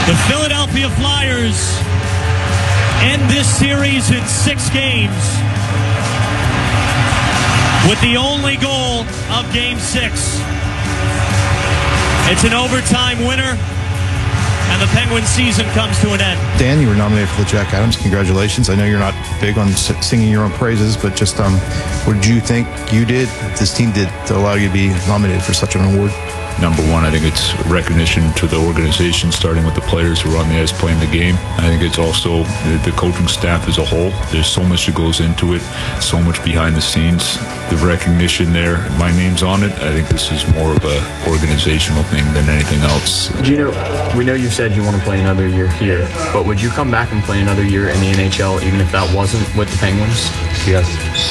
The Philadelphia Flyers end this series in 6 games with the only goal of Game 6. It's an overtime winner, and the Penguins season comes to an end. Dan, you were nominated for the Jack Adams. Congratulations. I know you're not big on singing your own praises, but just what did you think you did, this team did, to allow you to be nominated for such an award? Number one, I think it's recognition to the organization, starting with the players who are on the ice playing the game. I think it's also the coaching staff as a whole. There's so much that goes into it, so much behind the scenes. The recognition there, my name's on it. I think this is more of a organizational thing than anything else. Gino, we know you said you want to play another year here, but would you come back and play another year in the NHL even if that wasn't with the Penguins? Yes.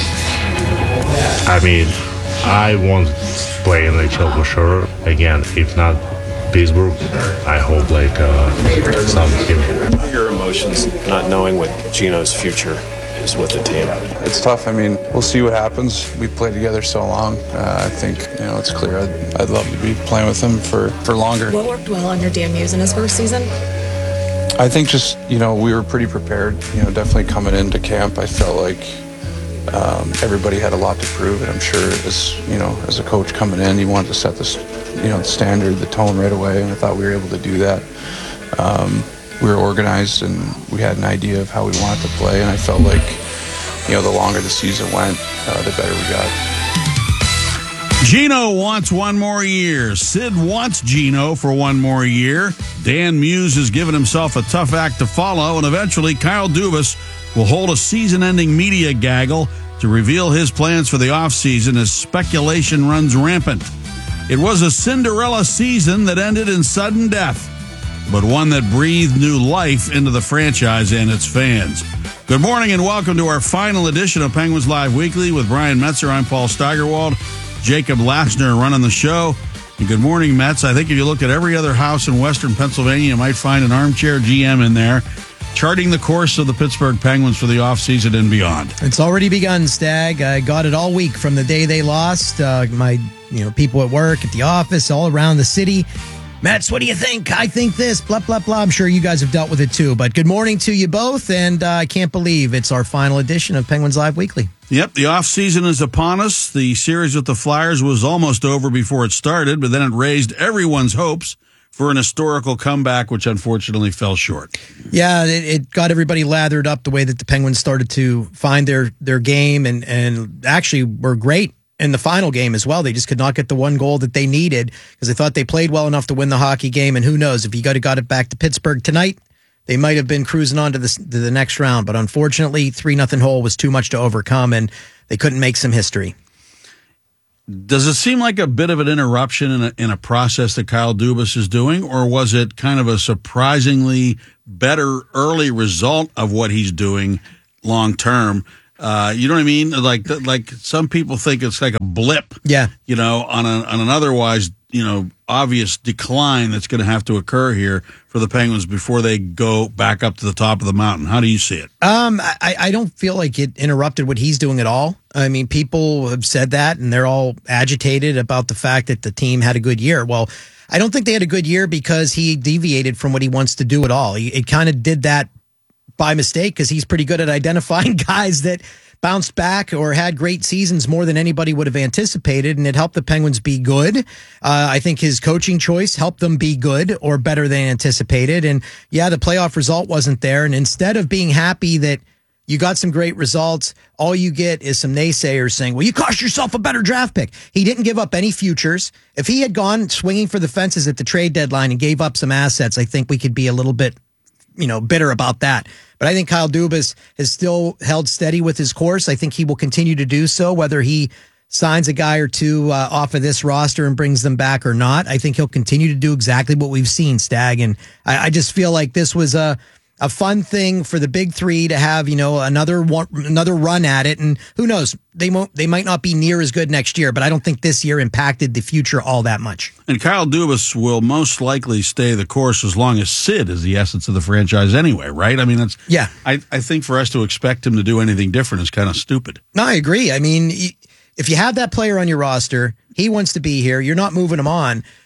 I mean, I want to play in the NHL for sure. Again, if not Pittsburgh, I hope some team. Your emotions not knowing what Gino's future is with the team. It's tough. I mean, we'll see what happens. We've played together so long. I think, it's clear I'd love to be playing with him for longer. What worked well under Dan Muse in his first season? I think just, we were pretty prepared. Definitely coming into camp, I felt like everybody had a lot to prove, and I'm sure as a coach coming in, he wanted to set the standard, the tone right away, and I thought we were able to do that. We were organized, and we had an idea of how we wanted to play, and I felt like, the longer the season went, the better we got. Gino wants one more year. Sid wants Gino for one more year. Dan Muse has given himself a tough act to follow, and eventually Kyle Dubas will hold a season-ending media gaggle to reveal his plans for the offseason as speculation runs rampant. It was a Cinderella season that ended in sudden death, but one that breathed new life into the franchise and its fans. Good morning and welcome to our final edition of Penguins Live Weekly with Brian Metzer. I'm Paul Steigerwald. Jacob Lassner running the show. And good morning, Mets. I think if you look at every other house in Western Pennsylvania, you might find an armchair GM in there, charting the course of the Pittsburgh Penguins for the offseason and beyond. It's already begun, Stag. I got it all week from the day they lost. My people at work, at the office, all around the city. Mets, what do you think? I think this, blah, blah, blah. I'm sure you guys have dealt with it too. But good morning to you both, and I can't believe it's our final edition of Penguins Live Weekly. Yep, the offseason is upon us. The series with the Flyers was almost over before it started, but then it raised everyone's hopes for an historical comeback, which unfortunately fell short. Yeah, it got everybody lathered up the way that the Penguins started to find their game and actually were great in the final game as well. They just could not get the one goal that they needed because they thought they played well enough to win the hockey game. And who knows, if you got it back to Pittsburgh tonight, they might have been cruising on to the next round. But unfortunately, 3-0 hole was too much to overcome, and they couldn't make some history. Does it seem like a bit of an interruption in a process that Kyle Dubas is doing, or was it kind of a surprisingly better early result of what he's doing long term? You know what I mean? Like some people think it's like a blip, yeah. On an otherwise, obvious decline that's going to have to occur here for the Penguins before they go back up to the top of the mountain. How do you see it? I don't feel like it interrupted what he's doing at all. I mean, people have said that, and they're all agitated about the fact that the team had a good year. Well, I don't think they had a good year because he deviated from what he wants to do at all. He kind of did that by mistake because he's pretty good at identifying guys that bounced back or had great seasons more than anybody would have anticipated, and it helped the Penguins be good. I think his coaching choice helped them be good or better than anticipated. And yeah, the playoff result wasn't there. And instead of being happy that you got some great results, all you get is some naysayers saying, well, you cost yourself a better draft pick. He didn't give up any futures. If he had gone swinging for the fences at the trade deadline and gave up some assets, I think we could be a little bit bitter about that. But I think Kyle Dubas has still held steady with his course. I think he will continue to do so, whether he signs a guy or two off of this roster and brings them back or not. I think he'll continue to do exactly what we've seen, Stag. And I just feel like this was a fun thing for the big three to have, another run at it. And who knows, they might not be near as good next year, but I don't think this year impacted the future all that much. And Kyle Dubas will most likely stay the course as long as Sid is the essence of the franchise anyway, right? I mean, I think for us to expect him to do anything different is kind of stupid. No, I agree. I mean, if you have that player on your roster, he wants to be here, you're not moving him on.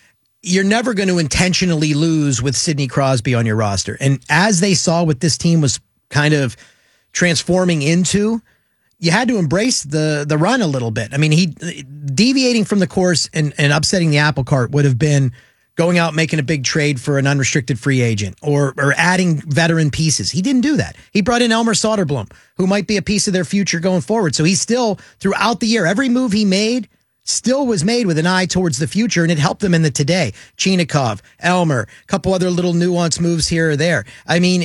you're never going to intentionally lose with Sidney Crosby on your roster. And as they saw what this team was kind of transforming into, you had to embrace the run a little bit. I mean, he deviating from the course and upsetting the apple cart would have been going out making a big trade for an unrestricted free agent or adding veteran pieces. He didn't do that. He brought in Elmer Soderblom, who might be a piece of their future going forward. So he still, throughout the year, every move he made still was made with an eye towards the future, and it helped them in the today. Chinikov, Elmer, a couple other little nuanced moves here or there. I mean,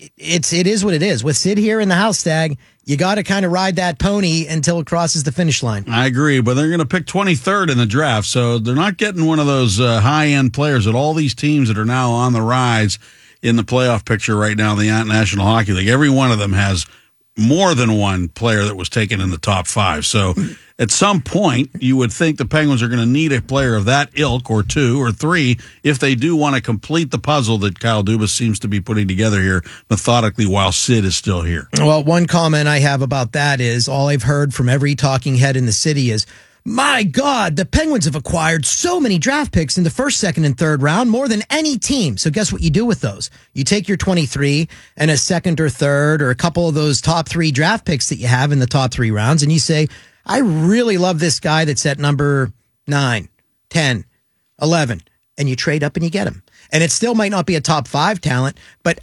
it is what it is. With Sid here in the house, Stag, you got to kind of ride that pony until it crosses the finish line. I agree, but they're going to pick 23rd in the draft, so they're not getting one of those high-end players that all these teams that are now on the rise in the playoff picture right now in the National Hockey League. Every one of them has more than one player that was taken in the top 5. So at some point, you would think the Penguins are going to need a player of that ilk or 2 or 3 if they do want to complete the puzzle that Kyle Dubas seems to be putting together here methodically while Sid is still here. Well, one comment I have about that is all I've heard from every talking head in the city is, my God, the Penguins have acquired so many draft picks in the first, second, and third round, more than any team. So guess what you do with those? You take your 23 and a second or third or a couple of those top 3 draft picks that you have in the top 3 rounds, and you say, I really love this guy that's at number 9, 10, 11, and you trade up and you get him. And it still might not be a top 5 talent, but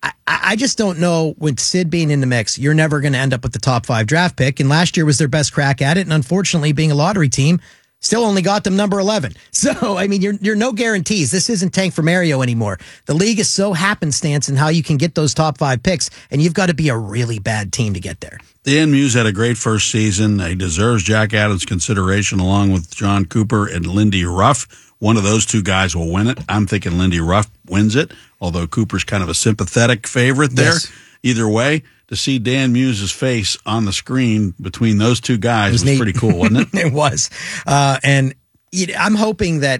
I just don't know, with Sid being in the mix, you're never going to end up with the top 5 draft pick. And last year was their best crack at it. And unfortunately, being a lottery team, still only got them number 11. So, I mean, you're no guarantees. This isn't Tank for Mario anymore. The league is so happenstance in how you can get those top 5 picks, and you've got to be a really bad team to get there. Dan Muse had a great first season. He deserves Jack Adams' consideration along with John Cooper and Lindy Ruff. One of those 2 guys will win it. I'm thinking Lindy Ruff wins it, although Cooper's kind of a sympathetic favorite there. Yes. Either way, to see Dan Muse's face on the screen between those 2 guys was pretty cool, wasn't it? It was. And I'm hoping that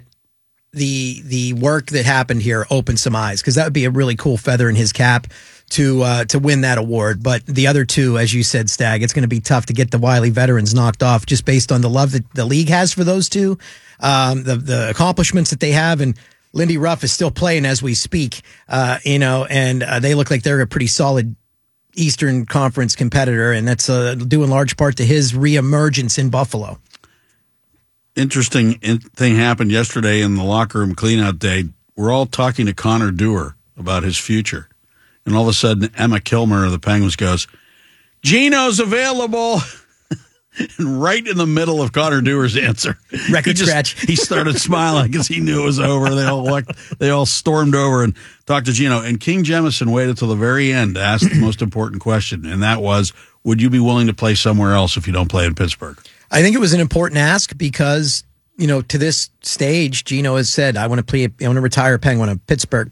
the work that happened here opened some eyes, because that would be a really cool feather in his cap to win that award. But the other 2, as you said, Stag, it's going to be tough to get the Wiley veterans knocked off just based on the love that the league has for those 2, the accomplishments that they have. And Lindy Ruff is still playing as we speak, and they look like they're a pretty solid Eastern Conference competitor, and that's due in large part to his reemergence in Buffalo. Interesting thing happened yesterday in the locker room cleanout day. We're all talking to Connor Dewar about his future. And all of a sudden, Emma Kilmer of the Penguins goes, Gino's available. And right in the middle of Connor Dewar's answer, record scratch. He started smiling because he knew it was over. They all stormed over and talked to Gino. And King Jemison waited till the very end to ask the most important question, and that was, would you be willing to play somewhere else if you don't play in Pittsburgh? I think it was an important ask because, to this stage, Gino has said, I want to retire Penguin of Pittsburgh.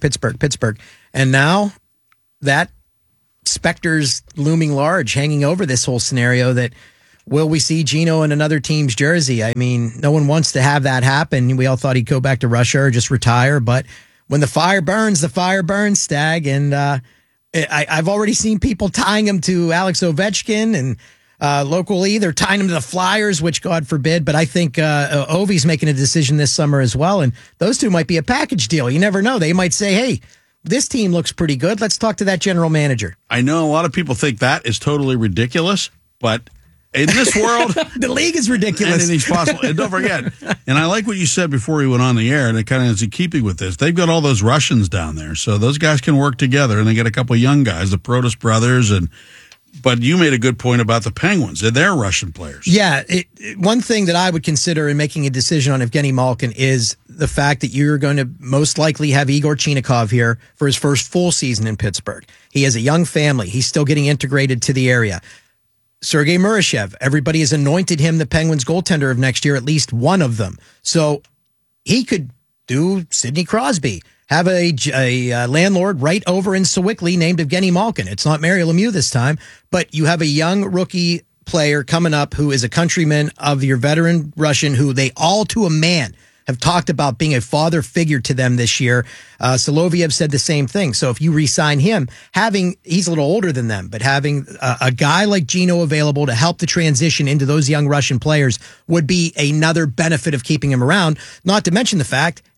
And now that specter's looming large, hanging over this whole scenario that, will we see Gino in another team's jersey? I mean, no one wants to have that happen. We all thought he'd go back to Russia or just retire. But when the fire burns, Stag. And I've already seen people tying him to Alex Ovechkin, and locally they're tying him to the Flyers, which God forbid. But I think Ovi's making a decision this summer as well. And those 2 might be a package deal. You never know. They might say, hey, this team looks pretty good. Let's talk to that general manager. I know a lot of people think that is totally ridiculous, but in this world, the league is ridiculous. Anything's possible. And don't forget, and I like what you said before we went on the air, and it kind of is in keeping with this. They've got all those Russians down there, so those guys can work together, and they get a couple of young guys, the Protas brothers, but you made a good point about the Penguins. They're Russian players. Yeah. One thing that I would consider in making a decision on Evgeny Malkin is the fact that you're going to most likely have Igor Chinikov here for his first full season in Pittsburgh. He has a young family. He's still getting integrated to the area. Sergei Murashev, everybody has anointed him the Penguins goaltender of next year, at least one of them. So he could do Sidney Crosby, have a landlord right over in Sewickley named Evgeny Malkin. It's not Mario Lemieux this time, but you have a young rookie player coming up who is a countryman of your veteran Russian, who they all to a man have talked about being a father figure to them this year. Soloviev said the same thing. So if you re-sign him, he's a little older than them, but having a guy like Gino available to help the transition into those young Russian players would be another benefit of keeping him around. Not to mention the fact,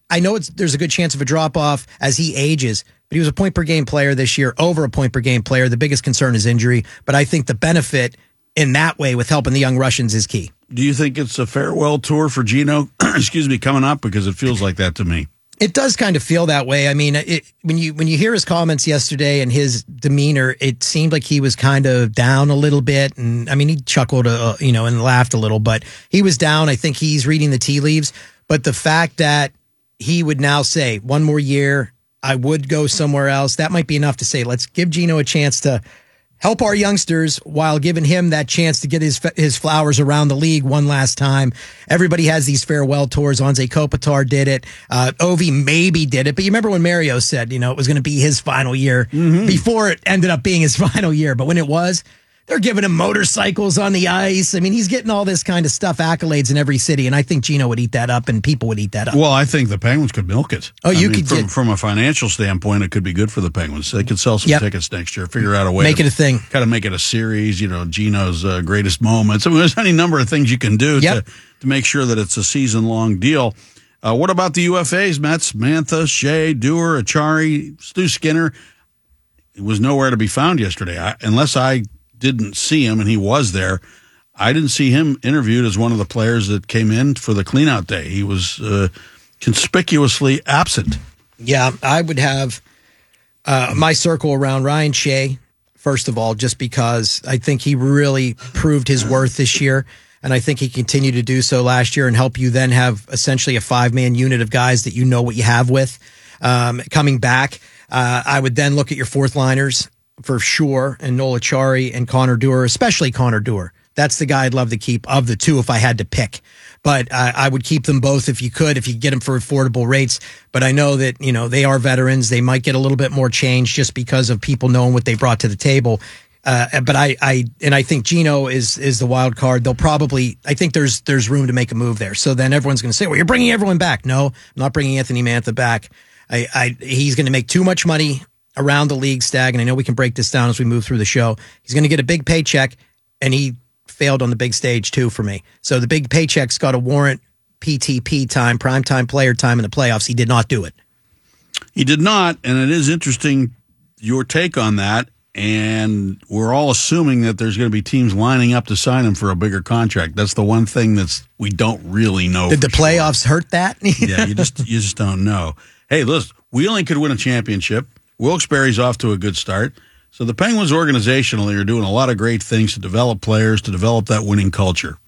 I know there's a good chance of a drop off as he ages, but he was a point per game player this year, over a point per game player. The biggest concern is injury, but I think the benefit in that way with helping the young Russians is key. Do you think it's a farewell tour for Gino, coming up? Because it feels like that to me. It does kind of feel that way. I mean, when you hear his comments yesterday and his demeanor, it seemed like he was kind of down a little bit. And I mean, he chuckled, and laughed a little, but he was down. I think he's reading the tea leaves. But the fact that he would now say, one more year, I would go somewhere else, that might be enough to say, let's give Gino a chance to help our youngsters while giving him that chance to get his flowers around the league one last time. Everybody has these farewell tours. Anze Kopitar did it. Ovi maybe did it. But you remember when Mario said, it was going to be his final year before it ended up being his final year. But when it was, they're giving him motorcycles on the ice. I mean, he's getting all this kind of stuff, accolades in every city. And I think Gino would eat that up and people would eat that up. Well, I think the Penguins could milk it. Oh, from a financial standpoint, it could be good for the Penguins. They could sell some tickets next year, figure out a way make it a thing. Kind of make it a series, Gino's greatest moments. I mean, there's any number of things you can do to make sure that it's a season-long deal. What about the UFAs, Mets? Mantha, Shea, Dewar, Achari, Stu Skinner. He was nowhere to be found yesterday. Unless I didn't see him, and he was there, I didn't see him interviewed as one of the players that came in for the cleanout day. He was conspicuously absent. Yeah, I would have my circle around Ryan Shea, first of all, just because I think he really proved his worth this year, and I think he continued to do so last year and help you then have essentially a 5-man unit of guys that you know what you have with coming back. I would then look at your fourth liners for sure, and Noel Acciari and Connor Dewar, especially Connor Dewar. That's the guy I'd love to keep of the two if I had to pick. But I would keep them both if you could get them for affordable rates. But I know that, they are veterans. They might get a little bit more change just because of people knowing what they brought to the table. But I think Gino is the wild card. I think there's room to make a move there. So then everyone's going to say, well, you're bringing everyone back. No, I'm not bringing Anthony Mantha back. He's going to make too much money around the league, Stag, and I know we can break this down as we move through the show. He's going to get a big paycheck, and he failed on the big stage too for me. So the big paycheck's got to warrant PTP time, primetime player time in the playoffs. He did not do it. He did not, and it is interesting, your take on that, and we're all assuming that there's going to be teams lining up to sign him for a bigger contract. That's the one thing we don't really know. Did the playoffs hurt that? Yeah, you just don't know. Hey, listen, Wheeling could win a championship. Wilkes-Barre's off to a good start. So the Penguins organizationally are doing a lot of great things to develop players, to develop that winning culture.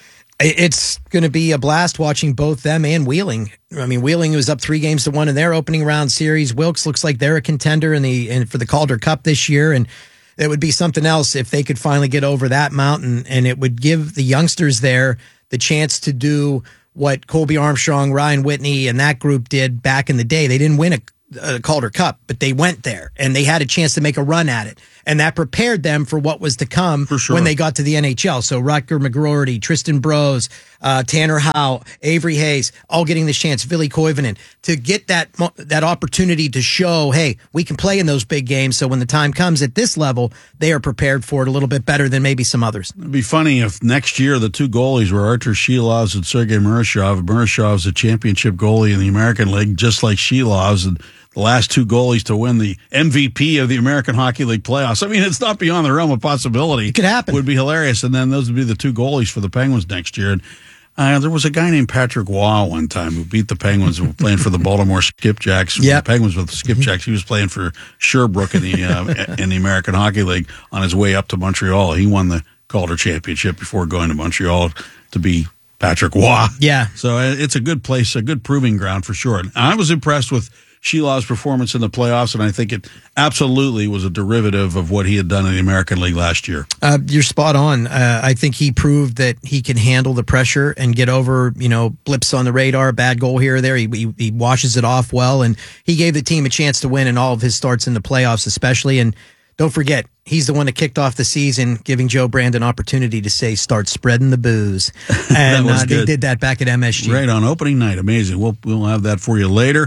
It's going to be a blast watching both them and Wheeling. I mean, Wheeling was up 3-1 in their opening round series. Wilkes looks like they're a contender for the Calder Cup this year, and it would be something else if they could finally get over that mountain, and it would give the youngsters there the chance to do what Colby Armstrong, Ryan Whitney, and that group did back in the day. They didn't win a Calder Cup, but they went there and they had a chance to make a run at it, and that prepared them for what was to come when they got to the NHL. So Rutger McGroarty, Tristan Brose, Tanner Howe, Avery Hayes, all getting this chance, Ville Koivunen, to get that opportunity to show, hey, we can play in those big games. So when the time comes at this level, they are prepared for it a little bit better than maybe some others. It'd be funny if next year the two goalies were Artur Shilovs and Sergei Murashov. Murashov's a championship goalie in the American League, just like Shilovs, and the last two goalies to win the MVP of the American Hockey League playoffs. I mean, it's not beyond the realm of possibility. It could happen. It would be hilarious. And then those would be the two goalies for the Penguins next year. And there was a guy named Patrick Waugh one time who beat the Penguins and was playing for the Baltimore Skipjacks. Yep. The Penguins with the Skipjacks. He was playing for Sherbrooke in the American Hockey League on his way up to Montreal. He won the Calder Championship before going to Montreal to be Patrick Waugh. Yeah. So it's a good place, a good proving ground for sure. And I was impressed with Shilov's performance in the playoffs, and I think it absolutely was a derivative of what he had done in the American League last year. You're spot on. I think he proved that he can handle the pressure and get over, blips on the radar, bad goal here or there. He washes it off well, and he gave the team a chance to win in all of his starts in the playoffs, especially. And don't forget, he's the one that kicked off the season, giving Joe Brand an opportunity to say, start spreading the booze. And they did that back at MSG. Right, on opening night. Amazing. We'll have that for you later.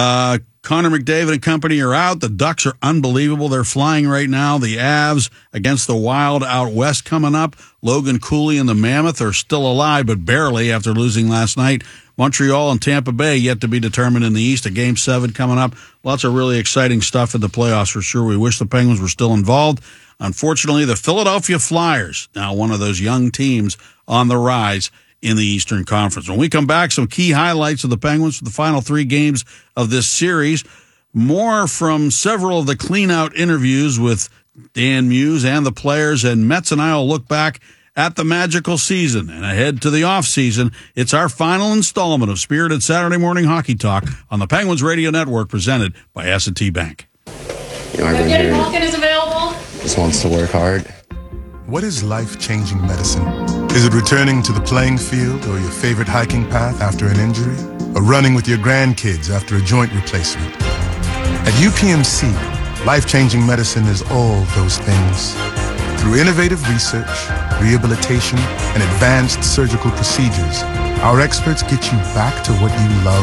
Connor McDavid and company are out. The Ducks are unbelievable. They're flying right now. The Avs against the Wild out west coming up. Logan Cooley and the Mammoth are still alive, but barely after losing last night. Montreal and Tampa Bay yet to be determined in the East. A Game 7 coming up. Lots of really exciting stuff in the playoffs for sure. We wish the Penguins were still involved. Unfortunately, the Philadelphia Flyers, now one of those young teams on the rise in the Eastern Conference. When we come back, some key highlights of the Penguins for the final 3 games of this series. More from several of the clean-out interviews with Dan Muse and the players, and Mets and I will look back at the magical season and ahead to the off-season. It's our final installment of Spirited Saturday Morning Hockey Talk on the Penguins Radio Network, presented by S&T Bank. Getting Malkin is available. Just wants to work hard. What is life-changing medicine? Is it returning to the playing field or your favorite hiking path after an injury? Or running with your grandkids after a joint replacement? At UPMC, life-changing medicine is all those things. Through innovative research, rehabilitation, and advanced surgical procedures, our experts get you back to what you love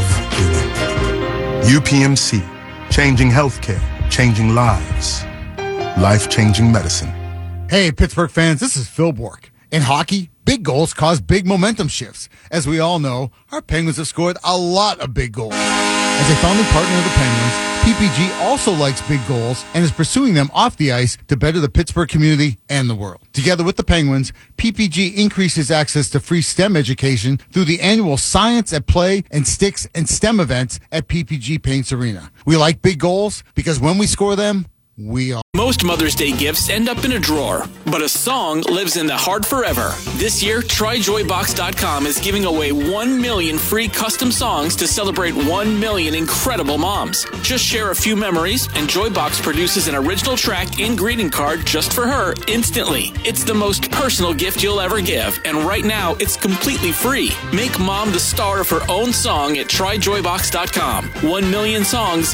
doing. UPMC, changing healthcare, changing lives. Life-changing medicine. Hey, Pittsburgh fans, this is Phil Bourque. In hockey, big goals cause big momentum shifts. As we all know, our Penguins have scored a lot of big goals. As a founding partner of the Penguins, PPG also likes big goals and is pursuing them off the ice to better the Pittsburgh community and the world. Together with the Penguins, PPG increases access to free STEM education through the annual Science at Play and Sticks and STEM events at PPG Paints Arena. We like big goals because when we score them, we are. Most Mother's Day gifts end up in a drawer, but a song lives in the heart forever. This year, TryJoyBox.com is giving away 1 million free custom songs to celebrate 1 million incredible moms. Just share a few memories, and Joybox produces an original track and greeting card just for her instantly. It's the most personal gift you'll ever give, and right now, it's completely free. Make mom the star of her own song at TryJoyBox.com. 1 million songs,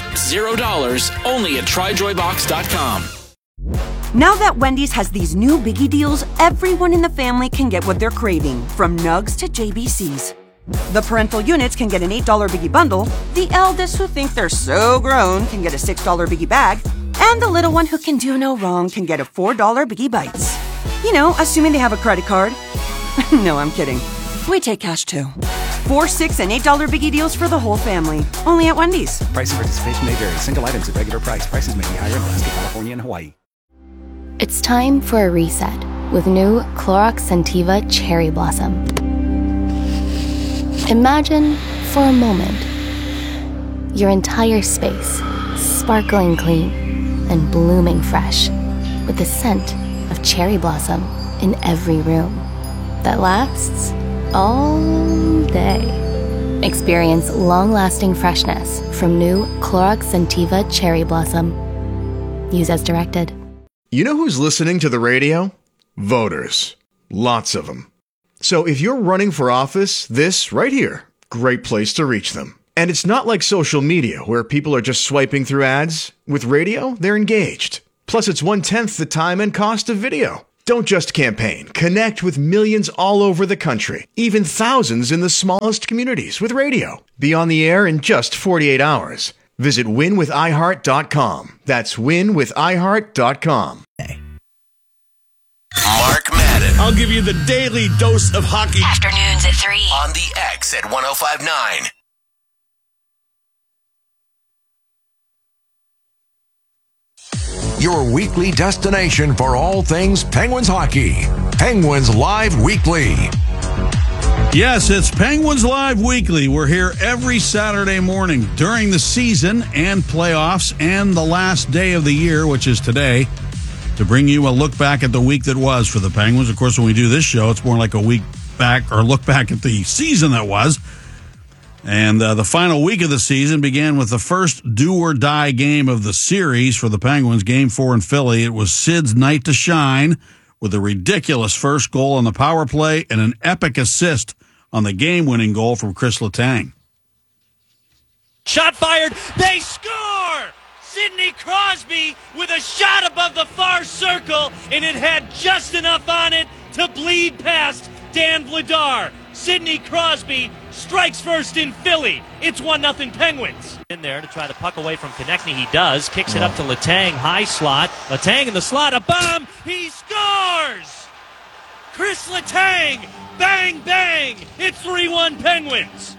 $0, only at TryJoyBox.com. Now that Wendy's has these new biggie deals, everyone in the family can get what they're craving, from nugs to JBCs. The parental units can get an $8 biggie bundle, the eldest who think they're so grown can get a $6 biggie bag, and the little one who can do no wrong can get a $4 biggie bites. You know, assuming they have a credit card. No, I'm kidding. We take cash too. 4, $6, and $8 biggie deals for the whole family. Only at Wendy's. Price and participation may vary. Single items at regular price. Prices may be higher in Alaska, California, and Hawaii. It's time for a reset with new Clorox Scentiva Cherry Blossom. Imagine, for a moment, your entire space sparkling clean and blooming fresh with the scent of cherry blossom in every room that lasts all day. Experience long-lasting freshness from new Clorox Scentiva Cherry Blossom. Use as directed. You know who's listening to the radio? Voters. Lots of them. So if you're running for office, this right here, great place to reach them. And it's not like social media where people are just swiping through ads. With radio, they're engaged. Plus, it's 1/10 the time and cost of video. Don't just campaign. Connect with millions all over the country, even thousands in the smallest communities with radio. Be on the air in just 48 hours. Visit winwithiheart.com. That's winwithiheart.com. Mark Madden. I'll give you the daily dose of hockey. Afternoons at 3. On the X at 105.9. Your weekly destination for all things Penguins hockey. Penguins Live Weekly. Yes, it's Penguins Live Weekly. We're here every Saturday morning during the season and playoffs and the last day of the year, which is today, to bring you a look back at the week that was for the Penguins. Of course, when we do this show, it's more like a week back or look back at the season that was. And the final week of the season began with the first do-or-die game of the series for the Penguins, Game 4 in Philly. It was Sid's night to shine with a ridiculous first goal on the power play and an epic assist on the game-winning goal from Chris Letang. Shot fired. They score! Sidney Crosby with a shot above the far circle, and it had just enough on it to bleed past Dan Vladar. Sidney Crosby strikes first in Philly. It's 1-0 Penguins. In there to try the puck away from Konechny. He does. Kicks it up to Letang. High slot. Letang in the slot. A bomb. He scores! Chris Letang. Bang, bang. It's 3-1 Penguins.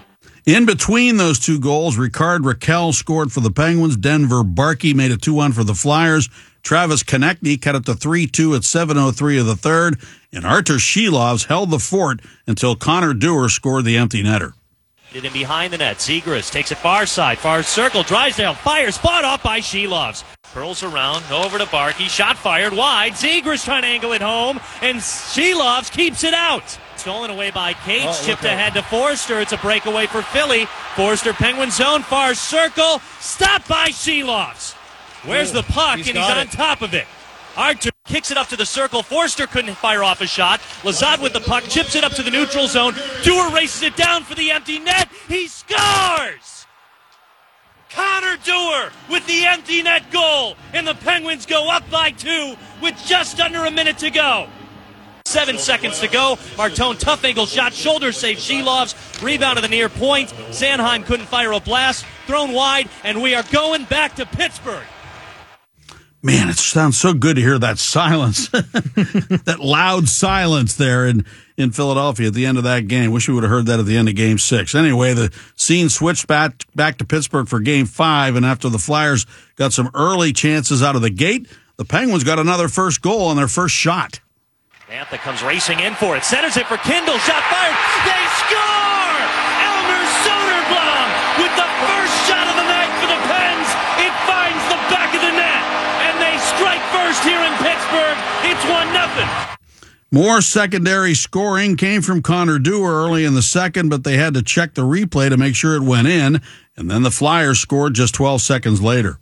In between those two goals, Ricard Raquel scored for the Penguins. Denver Barkey made it 2-1 for the Flyers. Travis Konechny cut it to 3-2 at 7:03 of the third. And Artur Shilovs held the fort until Connor Dewar scored the empty netter. In behind the net, Zegras takes it far side, far circle, Drysdale fires, spot off by Shilovs. Curls around, over to Barkey, shot fired wide, Zegras trying to angle it home, and Shilovs keeps it out. Stolen away by Cates, chipped ahead to Forster. It's a breakaway for Philly. Forster, Penguin zone, far circle, stopped by Shilovs. Where's the puck? He's on top of it. Artur kicks it up to the circle. Forster couldn't fire off a shot. Lazat with the puck, chips it up to the neutral zone. Dewar races it down for the empty net. He scores! Connor Dewar with the empty net goal. And the Penguins go up by 2 with just under a minute to go. 7 seconds to go. Martone, tough angle shot, shoulder save. Shilovs, rebound to the near point. Sanheim couldn't fire a blast. Thrown wide, and we are going back to Pittsburgh. Man, it sounds so good to hear that silence, that loud silence there in Philadelphia at the end of that game. Wish we would have heard that at the end of Game 6. Anyway, the scene switched back to Pittsburgh for Game 5, and after the Flyers got some early chances out of the gate, the Penguins got another first goal on their first shot. Mantha comes racing in for it, centers it for Kindle, shot fired, they score! Elmer Soderblom with the first shot of the night for the Pens. It finds the back of the net, and they strike first here in Pittsburgh. It's 1-0. More secondary scoring came from Connor Dewar early in the second, but they had to check the replay to make sure it went in, and then the Flyers scored just 12 seconds later.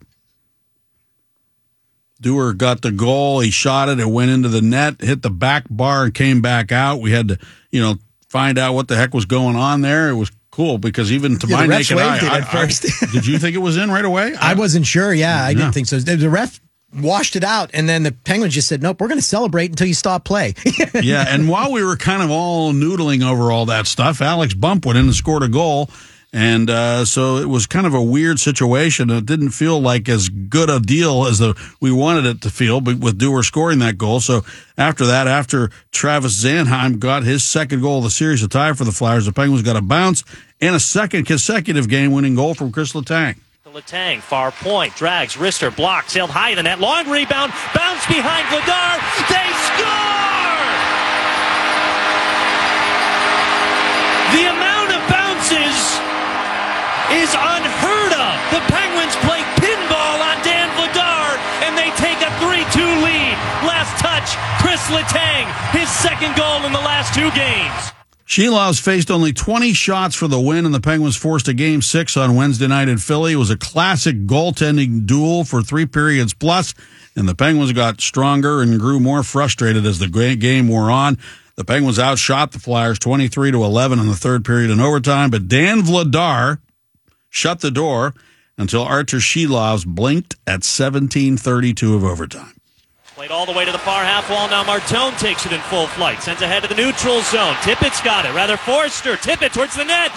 Dewar got the goal. He shot it. It went into the net, hit the back bar, and came back out. We had to, find out what the heck was going on there. It was cool because even to my naked eye, first. Did you think it was in right away? I wasn't sure. Yeah, I didn't think so. The ref washed it out, and then the Penguins just said, nope, we're going to celebrate until you stop play. Yeah, and while we were kind of all noodling over all that stuff, Alex Bump went in and scored a goal. And so it was kind of a weird situation. It didn't feel like as good a deal as we wanted it to feel, but with Dewar scoring that goal. So after that, after Travis Sanheim got his second goal of the series to tie for the Flyers, the Penguins got a bounce and a second consecutive game-winning goal from Chris Letang. Letang, far point, drags, wrister, block, sailed high in the net, long rebound, bounce behind Vladar, they score! The amount of bounces is unheard of. The Penguins play pinball on Dan Vladar, and they take a 3-2 lead. Last touch, Chris Letang, his second goal in the last 2 games. Shilovs faced only 20 shots for the win, and the Penguins forced a Game 6 on Wednesday night in Philly. It was a classic goaltending duel for 3 periods plus, and the Penguins got stronger and grew more frustrated as the game wore on. The Penguins outshot the Flyers 23-11 in the third period in overtime, but Dan Vladar shut the door until Artur Shilovs blinked at 17:32 of overtime. Played all the way to the far half wall. Now Martone takes it in full flight. Sends ahead to the neutral zone. Tippett's got it. Rather Forster. Tippett towards the net.